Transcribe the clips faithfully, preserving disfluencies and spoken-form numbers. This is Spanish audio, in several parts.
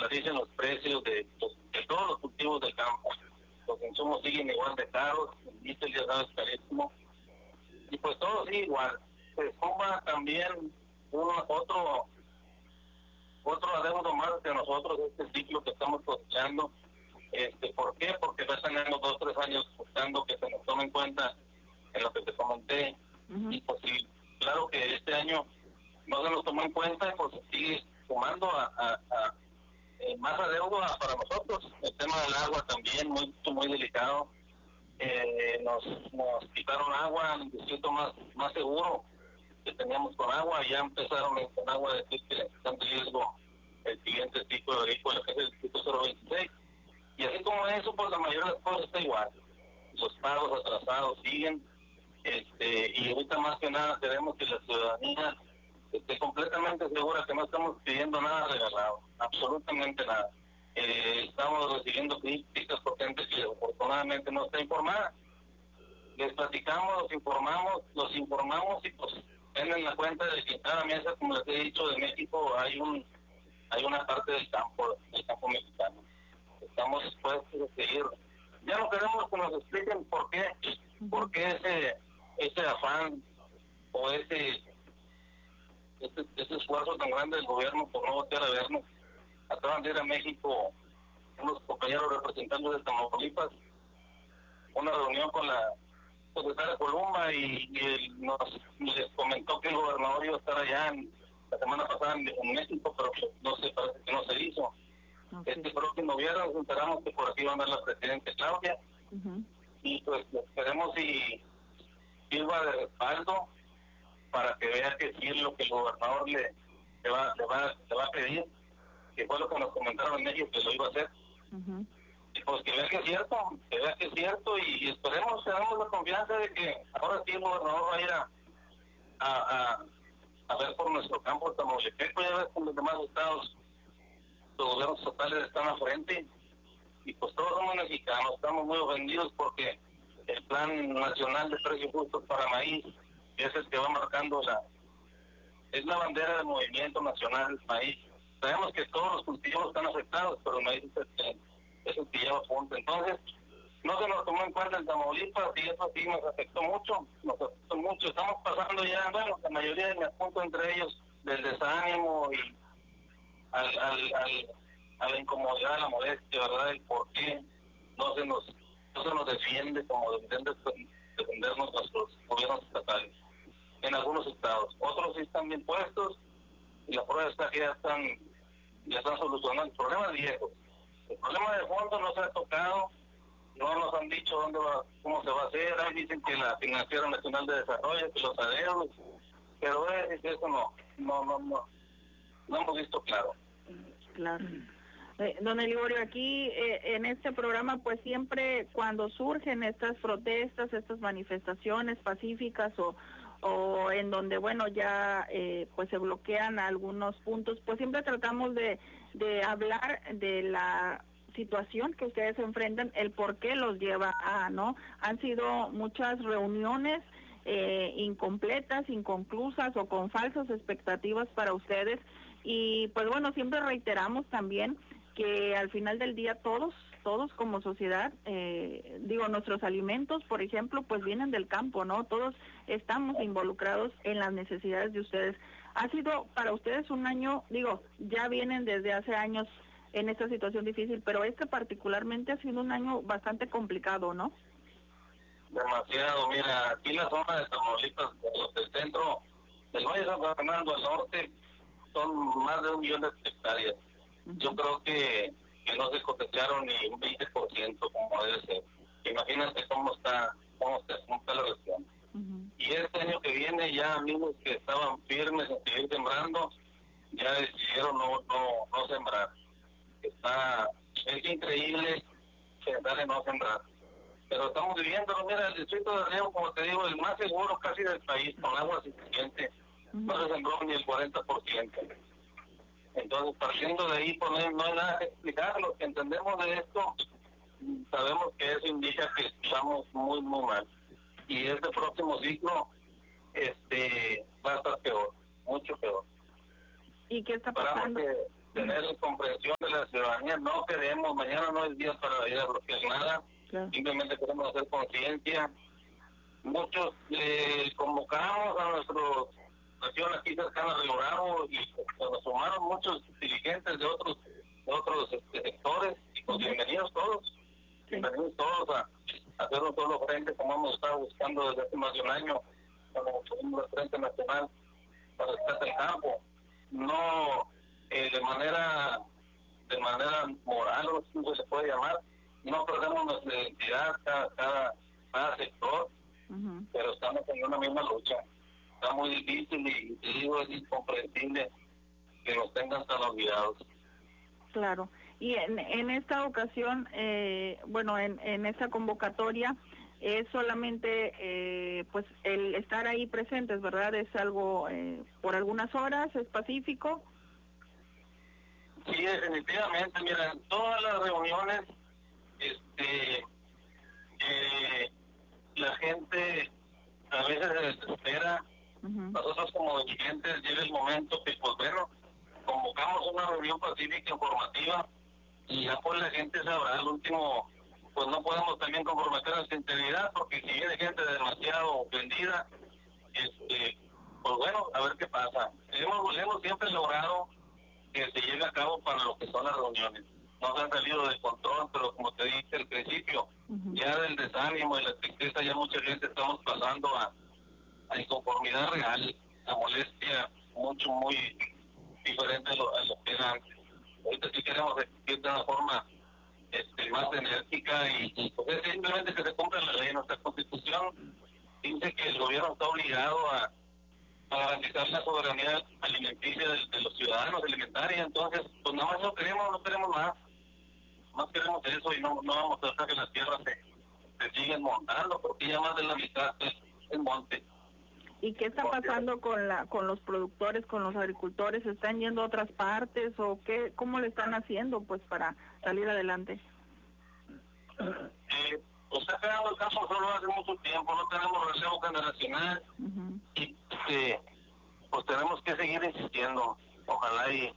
dicen los precios de, de todos los cultivos del campo. Los insumos siguen igual de caros, el diésel ya sabes carísimo, y pues todo sigue igual. Se suma también uno, otro otro adeudo más que nosotros, este ciclo que estamos cosechando. Este, ¿Por qué? Porque ya tenemos dos o tres años buscando que se nos tome en cuenta en lo que te comenté. Uh-huh. Y pues sí, claro que este año no se nos tomó en cuenta, pues sigue sumando a, a, a eh, más adeudo a, para nosotros. El tema del agua también, muy muy delicado. Eh, nos, nos quitaron agua en el distrito más, más seguro que teníamos con agua, ya empezaron con agua de decir que están en riesgo el siguiente ciclo de agrícola, que es el distrito cero veintiséis. Y así como eso, pues la mayoría de las cosas está igual. Los pagos atrasados siguen, este, y ahorita más que nada queremos que la ciudadanía esté completamente segura que no estamos pidiendo nada regalado, absolutamente nada. Eh, estamos recibiendo críticas por gente que afortunadamente no está informada. Les platicamos, los informamos, los informamos y pues tienen la cuenta de que cada mesa, como les he dicho, de México hay un hay una parte del campo, del campo mexicano. Estamos dispuestos a seguir. Ya no queremos que nos expliquen por qué, por qué ese, ese afán o ese, ese, ese esfuerzo tan grande del gobierno por no voltear a vernos. Acaban de ir a México unos compañeros representantes de Tamaulipas, una reunión con la secretaria Columba y, y él nos les comentó que el gobernador iba a estar allá en, la semana pasada en, en México, pero no sé, parece que no se hizo. Okay. Este próximo viernes nos enteramos que por aquí va a andar la presidenta Claudia, uh-huh. y pues esperemos si sirva de respaldo para que vea que sí es lo que el gobernador le, le, va, le, va, le va a pedir, que fue lo que nos comentaron en México que lo iba a hacer. Uh-huh. Y pues que vea que es cierto, que vea que es cierto, y esperemos, tenemos la confianza de que ahora sí el gobernador va a ir a, a, a, a ver por nuestro campo tamaulipeco, ya ves con los demás estados, los gobiernos estatales están a frente, y pues todos somos mexicanos, estamos muy ofendidos porque el Plan Nacional de Precios Justos para Maíz es el que va marcando la, es la bandera del movimiento nacional del país. Sabemos que todos los cultivos están afectados, pero el maíz es el que, es el que lleva punto. Entonces, no se nos tomó en cuenta el Tamaulipas y eso sí nos afectó mucho, nos afectó mucho. Estamos pasando ya, bueno, la mayoría de mis puntos entre ellos, del desánimo y al, al, al, a la incomodidad, a la molestia, ¿verdad? El por qué no se nos, no se nos defiende como deben defendernos nuestros gobiernos estatales en algunos estados. Otros sí están bien puestos y la prueba está que ya están, ya están solucionando problemas viejos. El problema de fondo no se ha tocado, no nos han dicho dónde va, cómo se va a hacer. Ahí dicen que la Financiera Nacional de Desarrollo, que los adeudos, pero es, eso no, no, no, no, no hemos visto claro. Claro. Eh, don Eliborio, aquí eh, en este programa, pues siempre cuando surgen estas protestas, estas manifestaciones pacíficas o o en donde, bueno, ya eh, pues se bloquean algunos puntos, pues siempre tratamos de, de hablar de la situación que ustedes enfrentan, el por qué los lleva a, ¿no? Han sido muchas reuniones eh, incompletas, inconclusas o con falsas expectativas para ustedes y pues bueno, siempre reiteramos también que al final del día todos, todos como sociedad, eh, digo, nuestros alimentos, por ejemplo, pues vienen del campo, ¿no? Todos estamos involucrados en las necesidades de ustedes. Ha sido para ustedes un año, digo, ya vienen desde hace años en esta situación difícil, pero este particularmente ha sido un año bastante complicado, ¿no? Demasiado, mira, aquí en la zona de Tamaulipas, del centro, del Valle de San Fernando al norte, son más de un millón de hectáreas. Yo creo que, que no se cosecharon ni un veinte por ciento como debe ser. Imagínate cómo está, cómo está, cómo está la región. Uh-huh. Y este año que viene ya amigos que estaban firmes en seguir sembrando, ya decidieron no, no, no sembrar. Está, es increíble pensar en no sembrar. Pero estamos viviendo, mira, el distrito de León, como te digo, el más seguro casi del país, con agua suficiente, uh-huh. no se sembró ni el cuarenta por ciento. Entonces, partiendo de ahí, pues no hay, no hay nada que explicar. Los que entendemos de esto, sabemos que eso indica que estamos muy, muy mal. Y este próximo ciclo este, va a estar peor, mucho peor. ¿Y qué está pasando? Para tener comprensión de la la ciudadanía. No queremos, mañana no es día para ir a bloquear nada, claro. Simplemente queremos hacer conciencia. Muchos eh, convocamos a nuestro nación aquí cercana a Río Bravo y pues, nos sumaron muchos dirigentes de otros de otros este, sectores y pues bienvenidos todos, sí. bienvenidos todos a, a hacer un solo frente como hemos estado buscando desde hace más de un año, cuando tuvimos el Frente Nacional para estar del campo, no eh, de manera de manera moral, o como se puede llamar, no perdemos nuestra identidad cada, cada, cada sector, uh-huh. pero estamos en una misma lucha. Está muy difícil y, te digo, es incomprensible que nos tengan tan olvidados. Claro, y en, en esta ocasión, eh, bueno, en, en esta convocatoria, es solamente eh, pues el estar ahí presentes, ¿verdad? Es algo eh, por algunas horas, es pacífico. Sí, definitivamente, mira, en todas las reuniones, este, eh, la gente a veces se desespera. Uh-huh. Nosotros como dirigentes llega el momento que, pues bueno, convocamos una reunión pacífica informativa y ya pues la gente sabrá al último, pues no podemos también comprometer nuestra integridad, porque si viene gente demasiado ofendida, este, pues bueno, a ver qué pasa. Hemos, hemos siempre logrado que se lleve a cabo para lo que son las reuniones. No se han salido de control, pero como te dije al principio, uh-huh. ya del desánimo y la tristeza ya mucha gente estamos pasando a, a inconformidad real, a molestia mucho, muy diferente a lo, a lo que era antes. Ahorita sí queremos existir de una forma este, más enérgica y, y pues es simplemente que se cumpla la ley. Nuestra Constitución dice que el gobierno está obligado a, a garantizar la soberanía alimenticia de, de los ciudadanos, alimentaria. Entonces, pues nada más no queremos, no queremos más. Más queremos eso y no, no vamos a dejar que las tierras se, se siguen montando, porque ya más de la mitad es, es monte. ¿Y qué está pasando con la con los productores, con los agricultores? ¿Están yendo a otras partes o qué? ¿Cómo le están haciendo pues para salir adelante? Eh, pues está quedando el campo solo hace mucho tiempo, no tenemos relevo generacional uh-huh. y eh, pues tenemos que seguir insistiendo. Ojalá y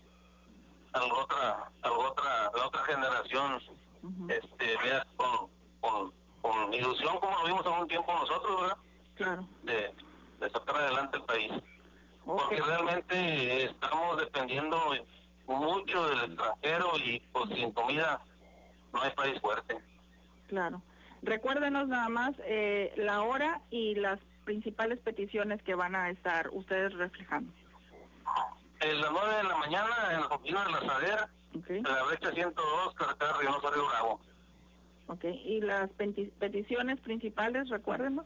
algo otra, algo otra, la otra generación uh-huh. este vea con, con, con ilusión como lo vimos en un tiempo nosotros, ¿verdad? Claro. De, de sacar adelante el país. Okay. Porque realmente estamos dependiendo mucho del extranjero y pues sin comida no hay país fuerte. Claro. Recuérdenos nada más eh, la hora y las principales peticiones que van a estar ustedes reflejando. A las nueve de la mañana en la oficina de la SADER, okay. en la brecha ciento dos, carretera Reynosa Río Bravo. Ok, ¿y las peti- peticiones principales, recuérdenos?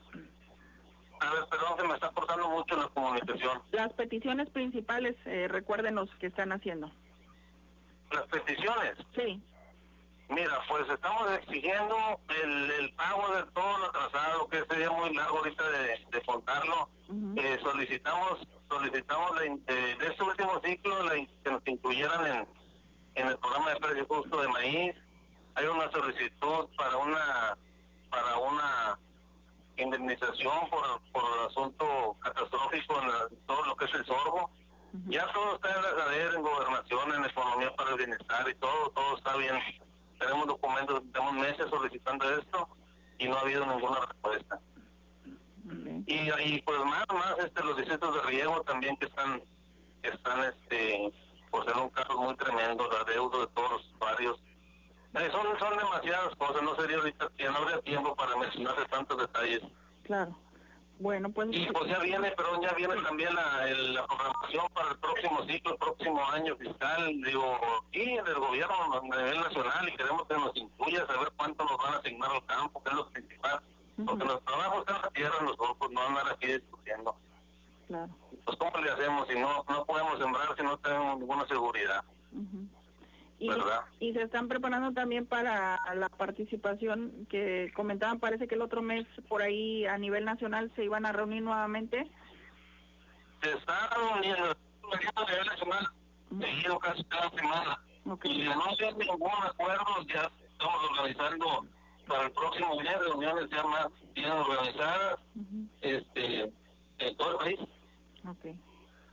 A ver, perdón, que me está cortando mucho la comunicación. Las peticiones principales, eh, recuérdenos que están haciendo. ¿Las peticiones? Sí. Mira, pues estamos exigiendo el, el pago de todo lo atrasado, que sería muy largo ahorita de, de contarlo. Uh-huh. Eh, solicitamos solicitamos la, de, de este último ciclo la, que nos incluyeran en, en el programa de precio justo de maíz. Hay una solicitud para una para una indemnización por, por el asunto catastrófico en, la, todo lo que es el sorgo. Uh-huh. Ya todo está en la SADER, en gobernación, en economía para el bienestar y todo, todo está bien. Tenemos documentos, tenemos meses solicitando esto y no ha habido ninguna respuesta. Uh-huh. Y, y pues más, más este, los distritos de riego también que están, que están este, pues en un caso muy tremendo, la deuda de todos los usuarios. Eh, son, son demasiadas cosas, no sería ahorita, no habría tiempo para mencionarles tantos detalles. Claro. Bueno, pues... Y pues ya viene, perdón, ya viene también la, el, la programación para el próximo ciclo, el próximo año fiscal, digo, y del gobierno a nivel nacional, y queremos que nos incluya saber cuánto nos van a asignar al campo, que es lo principal, uh-huh. porque los trabajos están en la tierra, los grupos no andan aquí discutiendo. Claro. Pues ¿cómo le hacemos si no, no podemos sembrar si no tenemos ninguna seguridad? Uh-huh. Y, y se están preparando también para la participación que comentaban, parece que el otro mes por ahí a nivel nacional se iban a reunir nuevamente. Se está reuniendo a nivel nacional, uh-huh. seguido casi cada semana. Okay. Y de no ser ningún acuerdo, ya estamos organizando para el próximo día reuniones ya más bien organizadas uh-huh. este, en todo el país. Okay.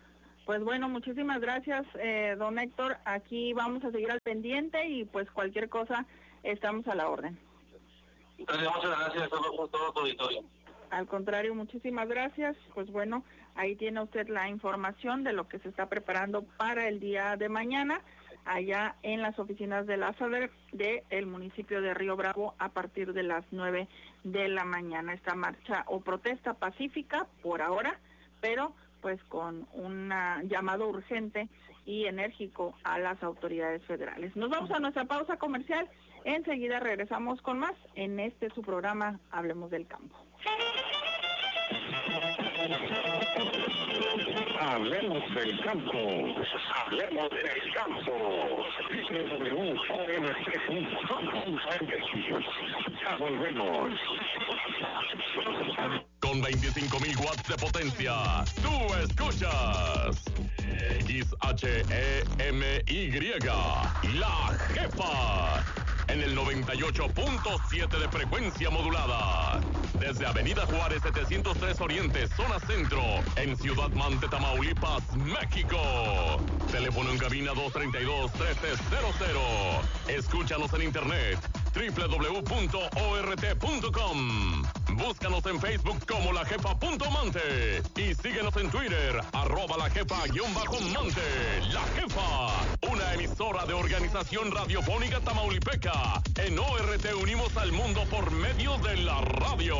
Pues bueno, muchísimas gracias, eh, don Héctor. Aquí vamos a seguir al pendiente y pues cualquier cosa estamos a la orden. Entonces, muchas gracias a todo, todo tu auditorio. Al contrario, muchísimas gracias. Pues bueno, ahí tiene usted la información de lo que se está preparando para el día de mañana, allá en las oficinas de la FADER del municipio de Río Bravo a partir de las nueve de la mañana. Esta marcha o protesta pacífica por ahora, pero pues con un llamado urgente y enérgico a las autoridades federales. Nos vamos a nuestra pausa comercial. Enseguida regresamos con más en este su programa Hablemos del Campo. Hablemos del campo, hablemos del campo. doble u doble u doble u punto o m c punto com punto m x. Ya volvemos. Con veinticinco mil watts de potencia, tú escuchas X H E M Y, La Jefa, en el noventa y ocho punto siete de frecuencia modulada. Desde Avenida Juárez setecientos tres Oriente, zona centro, en Ciudad Mante, Tamaulipas, México. Teléfono en cabina dos treinta y dos, trece cero cero. Escúchanos en internet, doble u doble u doble u punto o r t punto com. Búscanos en Facebook como La Jefa punto Mante y síguenos en Twitter, arroba La Jefa guión bajo Mante. La Jefa, una emisora de Organización Radiofónica Tamaulipeca. En O R T unimos al mundo por medio de la radio.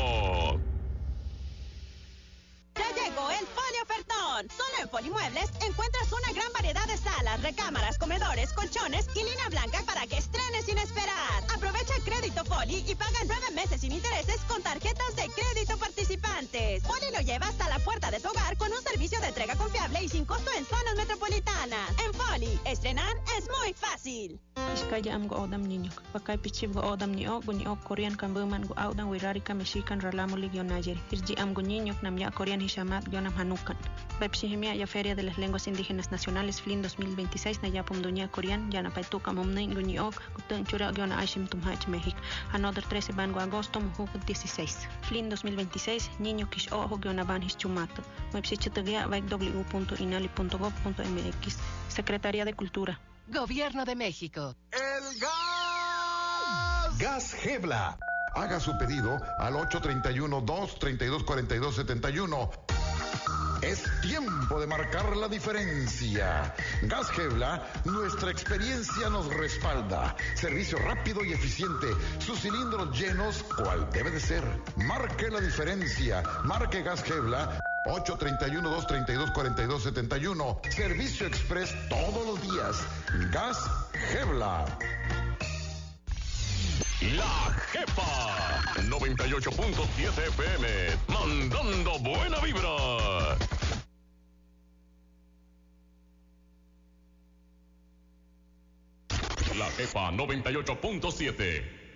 Ya llegó el Foli Ofertón. Solo en Folimuebles encuentras una gran variedad de salas, recámaras, comedores, colchones y línea blanca para que estrenes sin esperar. Aprovecha el crédito Foli y paga en nueve meses sin intereses con tarjetas de crédito participantes. Foli lo lleva hasta la puerta de tu hogar con un servicio de entrega confiable y sin costo en zonas metropolitanas. En Foli, estrenar es muy fácil. Iskaya am go odam niño. Pakai pichib go odam ni o guni o Korean kan buman go audan wirari ka mexican ralamo ligio Niger. Irji am go niño nam ya Korean hishamat gionam hanukan. Pepsihimia ya Feria de las Lenguas Indígenas Nacionales Flin dos mil veintiséis na ya pumduña Korean ya na paituka momne guni o gutun chura giona aishim tumhach México. Another trece ban go agosto mujuk dieciséis. Flin dos mil veintiséis niño kish o giona ban hischumato. Website vai w w w punto inali punto gov punto m x. Secretaría de Cultura. Gobierno de México. ¡El gas! Gas Gebla. Haga su pedido al ocho treinta y uno, dos treinta y dos, cuarenta y dos setenta y uno. Es tiempo de marcar la diferencia. Gas Gebla, nuestra experiencia nos respalda. Servicio rápido y eficiente. Sus cilindros llenos, cual debe de ser. Marque la diferencia. Marque Gas Gebla. ocho treinta y uno, dos treinta y dos, cuarenta y dos setenta y uno. Servicio express todos los días. Gas Gebla. La Jefa, noventa y ocho punto siete F M, mandando buena vibra. La Jefa noventa y ocho punto siete.